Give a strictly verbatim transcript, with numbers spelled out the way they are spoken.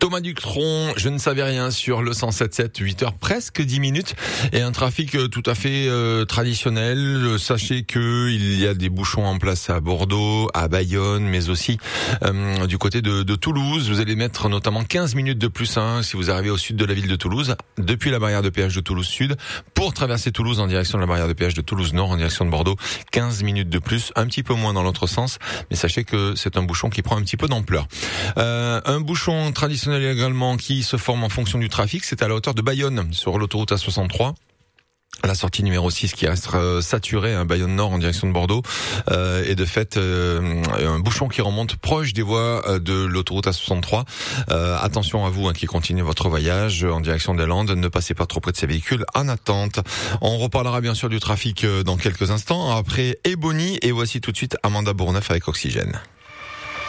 Thomas Ductron, je ne savais rien sur le cent sept sept, huit heures presque dix minutes et un trafic tout à fait euh, traditionnel. Sachez que il y a des bouchons en place à Bordeaux, à Bayonne, mais aussi euh, du côté de, de Toulouse. Vous allez mettre notamment quinze minutes de plus hein, si vous arrivez au sud de la ville de Toulouse, depuis la barrière de péage de Toulouse Sud, pour traverser Toulouse en direction de la barrière de péage de Toulouse Nord en direction de Bordeaux. quinze minutes de plus, un petit peu moins dans l'autre sens, mais sachez que c'est un bouchon qui prend un petit peu d'ampleur. Euh, un bouchon traditionnel également qui se forme en fonction du trafic, c'est à la hauteur de Bayonne sur l'autoroute A soixante-trois. La sortie numéro six qui reste euh, saturée, hein, Bayonne Nord en direction de Bordeaux, euh, et de fait euh, un bouchon qui remonte proche des voies euh, de l'autoroute A soixante-trois. Euh, attention à vous hein, qui continuez votre voyage en direction des Landes, ne passez pas trop près de ces véhicules en attente. On reparlera bien sûr du trafic euh, dans quelques instants, après Ebony, et voici tout de suite Amanda Bourneuf avec Oxygène.